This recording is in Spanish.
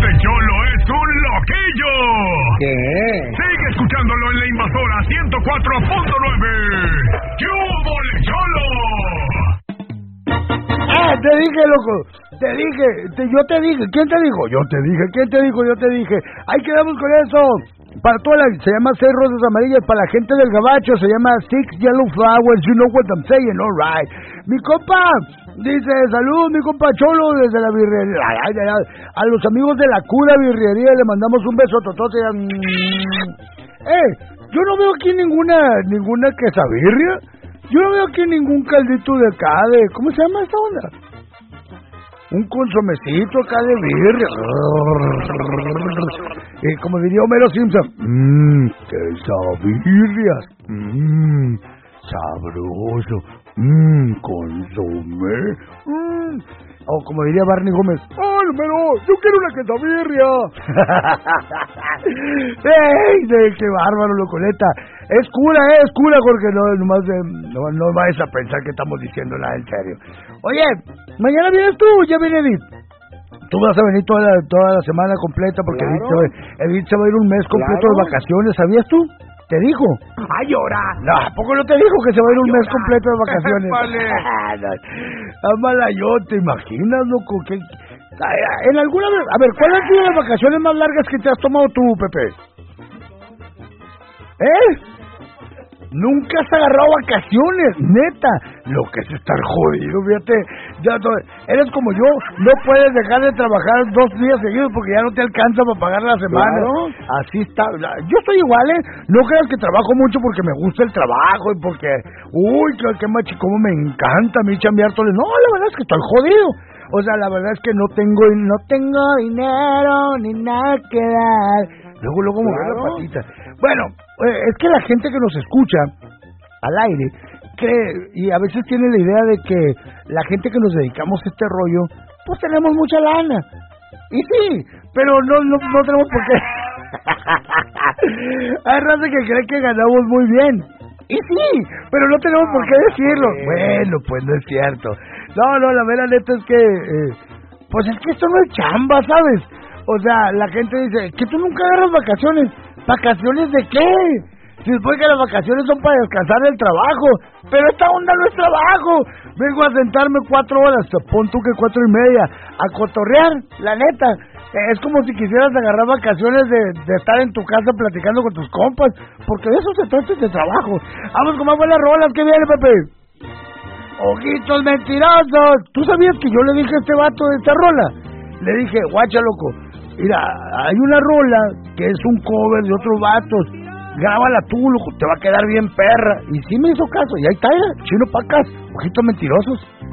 Este cholo es un loquillo. ¿Qué? Sigue escuchándolo en La Invasora 104.9. ¡Qué húbole, cholo! Te dije, loco. Te dije. Yo te dije. ¿Quién te dijo? Yo te dije. ¿Quién te dijo? Yo te dije. Ahí quedamos con eso. Para toda la... Se llama 6 rosas amarillas. Para la gente del gabacho se llama 6 yellow flowers. You know what I'm saying, all right. Mi compa dice, saludos mi compa Cholo desde la birrería. A los amigos de la cura birrería le mandamos un beso totote. Yo no veo aquí ninguna quesabirria. Yo no veo aquí ningún caldito de acá de... ¿Cómo se llama esta onda? Un consomecito acá de birria. Como diría Homero Simpson. Quesabirrias. Sabroso. Consomé. O como diría Barney Gómez. ¡Ay, pero yo quiero una quesabirria! ¡Ey! ¡Qué bárbaro, locoleta! Es cura, porque no vayas a pensar que estamos diciendo nada en serio. Oye, mañana vienes tú, ya viene Edith. Tú vas a venir toda la semana completa porque claro. Edith se va a ir un mes completo de vacaciones, ¿sabías tú? ¿Te dijo? ¡Ay, llora! No, ¿a poco no te dijo que se va a ir un mes completo de vacaciones? Amala yo, ¿te imaginas, loco? Que en alguna vez... A ver, ¿cuáles han sido las vacaciones más largas que te has tomado tú, Pepe? Nunca has agarrado vacaciones, neta. Lo que es estar jodido, fíjate. Eres como yo, no puedes dejar de trabajar 2 días seguidos porque ya no te alcanza para pagar la semana. Claro. Así está. Yo estoy igual, No creas que trabajo mucho porque me gusta el trabajo y porque... Uy, qué machi, cómo me encanta a mí chambear todo. No, la verdad es que estoy jodido. O sea, la verdad es que no tengo dinero ni nada que dar. Luego me veo la patita. Bueno, es que la gente que nos escucha al aire cree y a veces tiene la idea de que la gente que nos dedicamos a este rollo, pues tenemos mucha lana. Y sí, pero no tenemos por qué. Hay raza que cree que ganamos muy bien. Y sí, pero no tenemos por qué decirlo. Bueno, pues no es cierto. No, la verdad neta es que... pues es que esto no es chamba, ¿sabes? O sea, la gente dice, que tú nunca agarras vacaciones. ¿Vacaciones de qué? Si después que las vacaciones son para descansar del trabajo. Pero esta onda no es trabajo. Vengo a sentarme 4 horas, pon tú que 4:30, a cotorrear, la neta. Es como si quisieras agarrar vacaciones de estar en tu casa platicando con tus compas. Porque de eso se trata este trabajo. Vamos con más buenas rolas, que viene, Pepe. Ojitos mentirosos. ¿Tú sabías que yo le dije a este vato de esta rola? Le dije, guacha, loco, mira, hay una rola que es un cover de otros vatos. Grábala tú, loco, te va a quedar bien perra. Y sí me hizo caso, y ahí está, Chino Pacas, Ojitos Mentirosos.